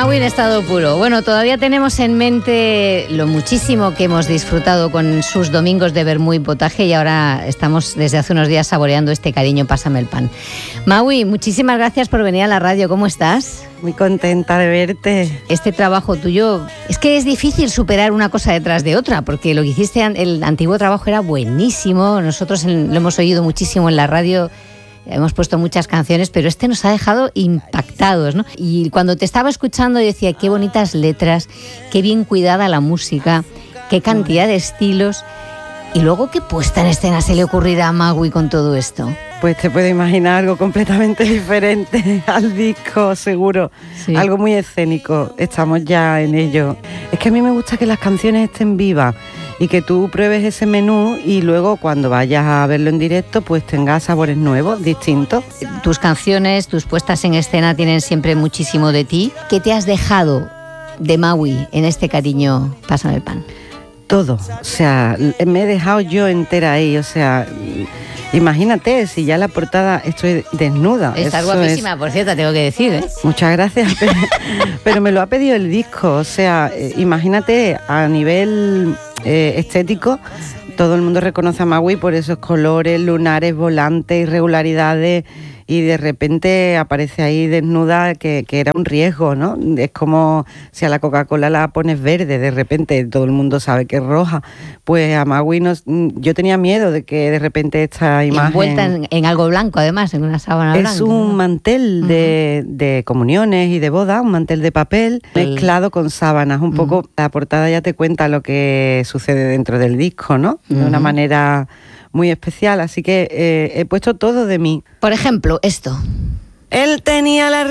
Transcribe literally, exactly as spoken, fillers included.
Maui en estado puro. Bueno, todavía tenemos en mente lo muchísimo que hemos disfrutado con sus domingos de vermú y potaje y ahora estamos desde hace unos días saboreando este cariño, pásame el pan. Maui, muchísimas gracias por venir a la radio. ¿Cómo estás? Muy contenta de verte. Este trabajo tuyo, es que es difícil superar una cosa detrás de otra, porque lo que hiciste, el antiguo trabajo era buenísimo. Nosotros lo hemos oído muchísimo en la radio. Hemos puesto muchas canciones, pero este nos ha dejado impactados, ¿no? Y cuando te estaba escuchando yo decía, qué bonitas letras, qué bien cuidada la música, qué cantidad de estilos. Y luego, ¿qué puesta en escena se le ocurrirá a Maui con todo esto? Pues te puedo imaginar algo completamente diferente al disco, seguro. Sí. Algo muy escénico, estamos ya en ello. Es que a mí me gusta que las canciones estén vivas y que tú pruebes ese menú y luego cuando vayas a verlo en directo pues tengas sabores nuevos, distintos. Tus canciones, tus puestas en escena tienen siempre muchísimo de ti. ¿Qué te has dejado de Maui en este cariño, pásame el pan? Todo, o sea, me he dejado yo entera ahí, o sea, imagínate, si ya la portada estoy desnuda. Estás guapísima, es... por cierto, tengo que decir, ¿eh? Muchas gracias, pero, pero me lo ha pedido el disco, o sea, imagínate a nivel eh, estético, todo el mundo reconoce a Maui por esos colores, lunares, volantes, irregularidades. Y de repente aparece ahí desnuda, que, que era un riesgo, ¿no? Es como si a la Coca-Cola la pones verde, de repente todo el mundo sabe que es roja. Pues a Maui no, yo tenía miedo de que de repente esta imagen... Envuelta en, en algo blanco, además, en una sábana blanca. Es un mantel de, uh-huh. de comuniones y de boda, un mantel de papel uh-huh. mezclado con sábanas. Un uh-huh. poco, la portada ya te cuenta lo que sucede dentro del disco, ¿no? Uh-huh. De una manera... muy especial, así que eh, he puesto todo de mí. Por ejemplo, esto. Él tenía la